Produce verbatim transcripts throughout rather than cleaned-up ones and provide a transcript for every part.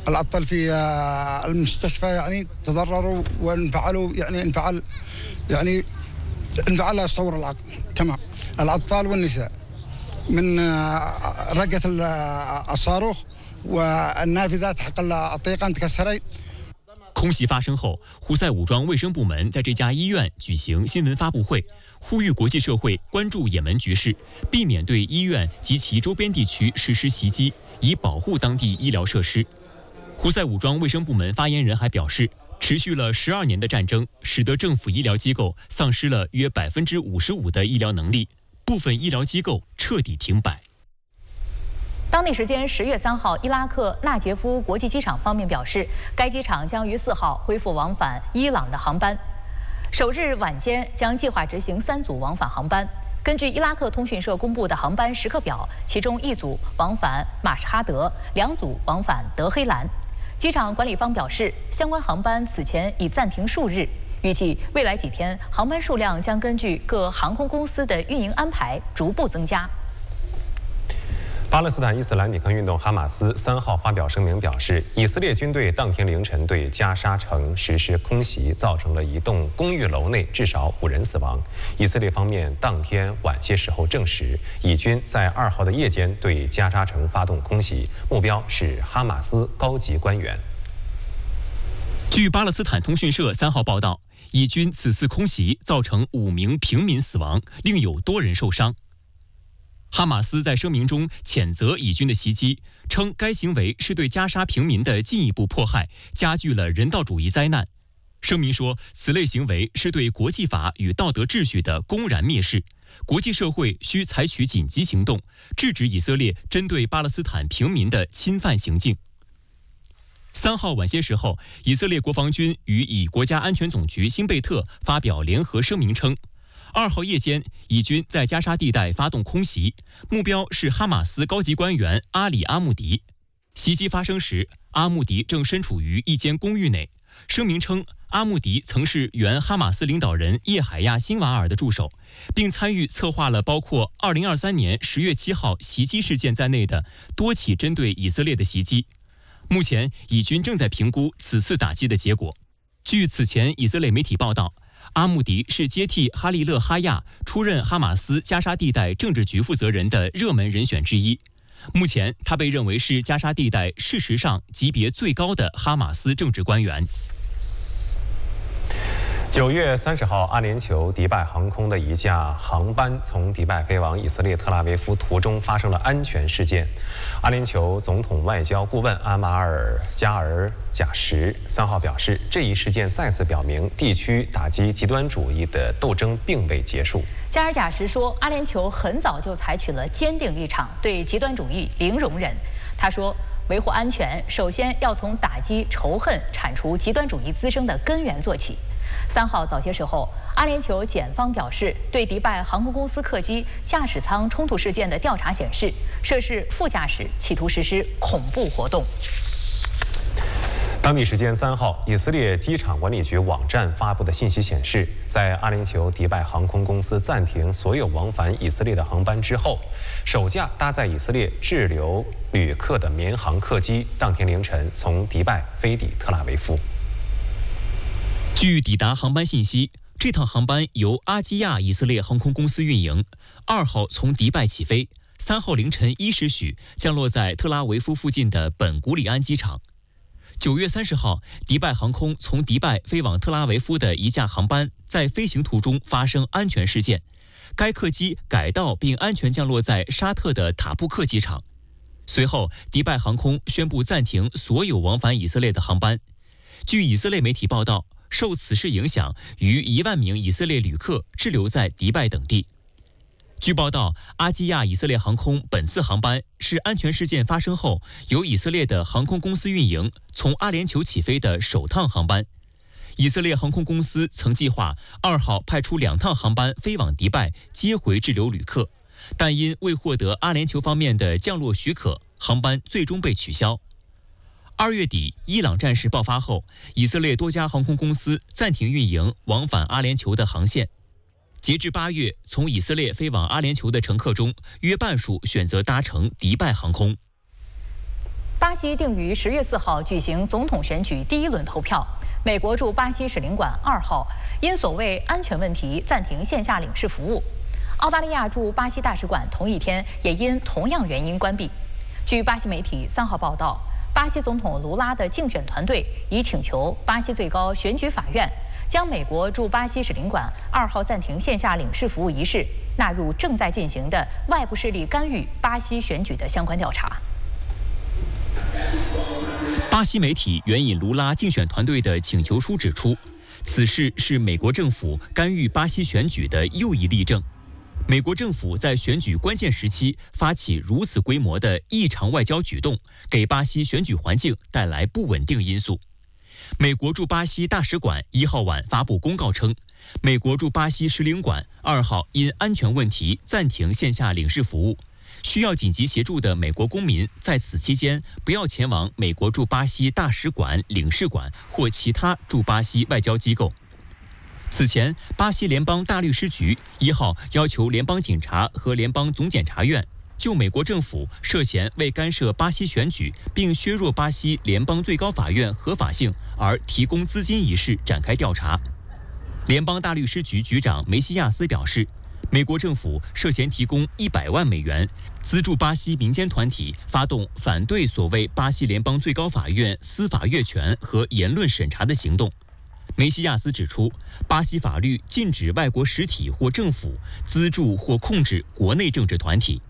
الأطفال في المستشفى يعني تضرروا وانفعلوا يعني انفعل يعني انفعل يصور العقل تمام. الأطفال والنساء من رقة الصاروخ والنافذات حق الطيقان تكسرين。 空袭发生后，胡塞武装卫生部门在这家医院举行新闻发布会，呼吁国际社会关注也门局势，避免对医院及其周边地区实施袭击，以保护当地医疗设施。胡塞武装卫生部门发言人还表示，持续了十二年的战争，使得政府医疗机构丧失了约百分之五十五的医疗能力，部分医疗机构彻底停摆。 当地时间十月三号，伊拉克纳杰夫国际机场方面表示，该机场将于四号恢复往返伊朗的航班。首日晚间将计划执行三组往返航班。根据伊拉克通讯社公布的航班时刻表，其中一组往返马什哈德，两组往返德黑兰。机场管理方表示，相关航班此前已暂停数日，预计未来几天航班数量将根据各航空公司的运营安排逐步增加。 巴勒斯坦伊斯兰抵抗运动哈马斯三号发表声明表示，以色列军队当天凌晨对加沙城实施空袭，造成了一栋公寓楼内至少五人死亡。以色列方面当天晚些时候证实，以军在二号的夜间对加沙城发动空袭，目标是哈马斯高级官员。 据巴勒斯坦通讯社三号报道，以军此次空袭造成五名平民死亡，另有多人受伤。哈马斯在声明中谴责以军的袭击，称该行为是对加沙平民的进一步迫害，加剧了人道主义灾难。声明说，此类行为是对国际法与道德秩序的公然蔑视，国际社会需采取紧急行动，制止以色列针对巴勒斯坦平民的侵犯行径。三号晚些时候，以色列国防军与以国家安全总局辛贝特发表联合声明称，二号夜间，以军在加沙地带发动空袭，目标是哈马斯高级官员阿里阿穆迪。袭击发生时，阿穆迪正身处于一间公寓内。声明称，阿穆迪曾是原哈马斯领导人叶海亚·辛瓦尔的助手，并参与策划了包括二零二三年十月七号袭击事件在内的多起针对以色列的袭击。目前，以军正在评估此次打击的结果。据此前以色列媒体报道，阿穆迪是接替哈利勒·哈亚出任哈马斯加沙地带政治局负责人的热门人选之一。目前，他被认为是加沙地带事实上级别最高的哈马斯政治官员。 九月三十号，阿联酋迪拜航空的一架航班从迪拜飞往以色列特拉维夫途中发生了安全事件。阿联酋总统外交顾问阿马尔·加尔贾什三号表示，这一事件再次表明地区打击极端主义的斗争并未结束。 加尔贾什说，阿联酋很早就采取了坚定立场，对极端主义零容忍。他说，维护安全首先要从打击仇恨、铲除极端主义滋生的根源做起。三号早些时候，阿联酋检方表示，对迪拜航空公司客机驾驶舱冲突事件的调查显示，涉事副驾驶企图实施恐怖活动。 当地时间三号，以色列机场管理局网站发布的信息显示，在阿联酋迪拜航空公司暂停所有往返以色列的航班之后，首架搭载以色列滞留旅客的民航客机当天凌晨从迪拜飞抵特拉维夫。 据抵达航班信息，这趟航班由阿基亚以色列航空公司运营，二号从迪拜起飞，三号凌晨一时许降落在特拉维夫附近的本古里安机场。九月三十号，迪拜航空从迪拜飞往特拉维夫的一架航班在飞行途中发生安全事件，该客机改道并安全降落在沙特的塔布克机场。随后，迪拜航空宣布暂停所有往返以色列的航班。据以色列媒体报道，受此事影响，逾一万名以色列旅客滞留在迪拜等地。据报道，阿基亚以色列航空本次航班是安全事件发生后由以色列的航空公司运营，从阿联酋起飞的首趟航班。以色列航空公司曾计划二号派出两趟航班飞往迪拜接回滞留旅客，但因未获得阿联酋方面的降落许可，航班最终被取消。二月底，伊朗战事爆发后，以色列多家航空公司暂停运营往返阿联酋的航线。截至八月，从以色列飞往阿联酋的乘客中，约半数选择搭乘迪拜航空。 巴西定于十月四号举行总统选举第一轮投票。美国驻巴西使领馆二号因所谓安全问题暂停线下领事服务。澳大利亚驻巴西大使馆同一天也因同样原因关闭。据巴西媒体三号报道，巴西总统卢拉的竞选团队已请求巴西最高选举法院将美国驻巴西使领馆二号暂停线下领事服务一事纳入正在进行的外部势力干预巴西选举的相关调查。 巴西媒体援引卢拉竞选团队的请求书指出，此事是美国政府干预巴西选举的又一例证。美国政府在选举关键时期发起如此规模的异常外交举动，给巴西选举环境带来不稳定因素。美国驻巴西大使馆一号晚发布公告称，美国驻巴西使领馆二号因安全问题暂停线下领事服务。需要紧急协助的美国公民在此期间不要前往美国驻巴西大使馆、领事馆或其他驻巴西外交机构。此前，巴西联邦大律师局一号要求联邦警察和联邦总检察院就美国政府涉嫌为干涉巴西选举并削弱巴西联邦最高法院合法性而提供资金一事展开调查。联邦大律师局局长梅西亚斯表示，美国政府涉嫌提供一百万美元，资助巴西民间团体发动反对所谓巴西联邦最高法院司法越权和言论审查的行动。梅西亚斯指出，巴西法律禁止外国实体或政府资助或控制国内政治团体。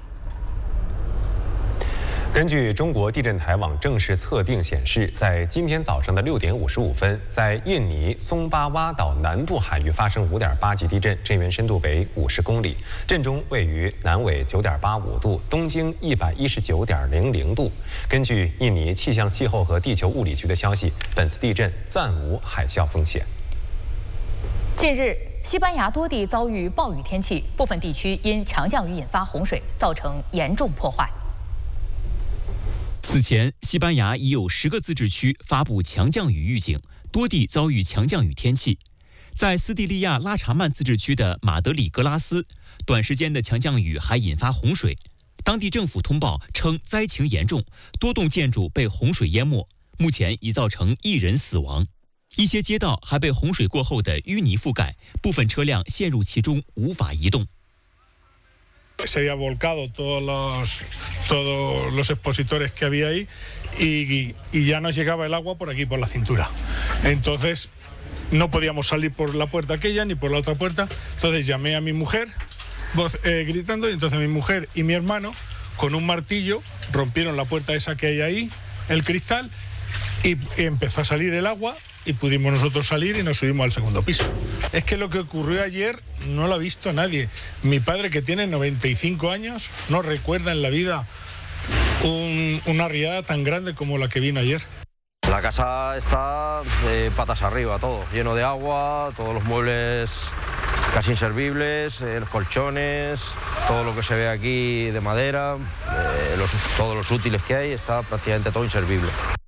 根据中国地震台网正式测定显示，在今天早上的六点五十五分，在印尼松巴哇岛南部海域发生五点八级地震，震源深度为五十公里，震中位于南纬九点八五度，东经一百一十九点零零度。根据印尼气象气候和地球物理局的消息，本次地震暂无海啸风险。 近日，西班牙多地遭遇暴雨天气，部分地区因强降雨引发洪水，造成严重破坏。 此前，西班牙已有十个自治区发布强降雨预警，多地遭遇强降雨天气。在斯蒂利亚拉查曼自治区的马德里格拉斯，短时间的强降雨还引发洪水。当地政府通报称灾情严重，多栋建筑被洪水淹没，目前已造成一人死亡。一些街道还被洪水过后的淤泥覆盖，部分车辆陷入其中无法移动。 Se había volcado todos los, todos los expositores que había ahí y, y ya nos llegaba el agua por aquí, por la cintura. Entonces no podíamos salir por la puerta aquella ni por la otra puerta. Entonces llamé a mi mujer voz, eh, gritando y entonces mi mujer y mi hermano con un martillo rompieron la puerta esa que hay ahí, el cristal, y, y empezó a salir el agua. Y pudimos nosotros salir y nos subimos al segundo piso. Es que lo que ocurrió ayer no lo ha visto nadie. Mi padre, que tiene noventa y cinco años, no recuerda en la vida un, una riada tan grande como la que vino ayer. La casa está eh, patas arriba, todo, lleno de agua, todos los muebles casi inservibles, eh, los colchones, todo lo que se ve aquí de madera, eh, los, todos los útiles que hay, está prácticamente todo inservible.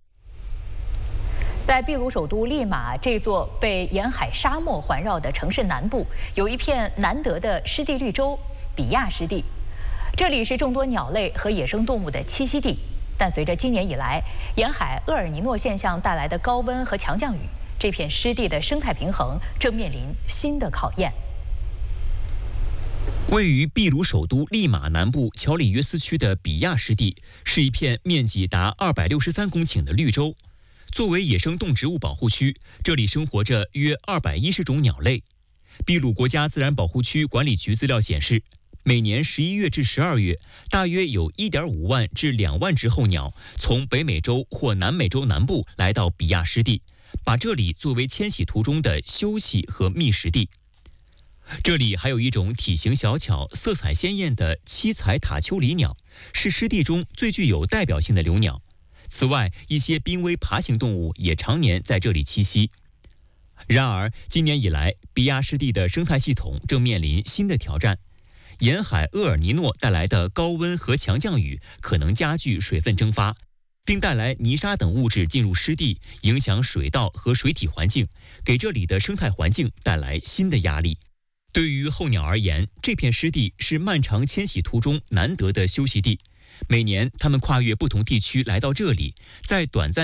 在秘鲁首都利马这座被沿海沙漠环绕的城市南部，有一片难得的湿地绿洲——比亚湿地。这里是众多鸟类和野生动物的栖息地。但随着今年以来沿海厄尔尼诺现象带来的高温和强降雨，这片湿地的生态平衡正面临新的考验。 位于秘鲁首都利马南部乔里约斯区的比亚湿地，是一片面积达二百六十三公顷的绿洲。作为野生动植物保护区，这里生活着约二百一十种鸟类。秘鲁国家自然保护区管理局资料显示，每年十一月至十二月，大约有一点五万至两万只候鸟从北美洲或南美洲南部来到比亚湿地，把这里作为迁徙途中的休息和觅食地。这里还有一种体型小巧、色彩鲜艳的七彩塔丘里鸟，是湿地中最具有代表性的留鸟。此外，一些濒危爬行动物也常年在这里栖息。然而，今年以来，比亚湿地的生态系统正面临新的挑战。沿海厄尔尼诺带来的高温和强降雨可能加剧水分蒸发，并带来泥沙等物质进入湿地，影响水稻和水体环境，给这里的生态环境带来新的压力。对于候鸟而言，这片湿地是漫长迁徙途中难得的休息地。 每年他们跨越不同地区来到这里，在短暂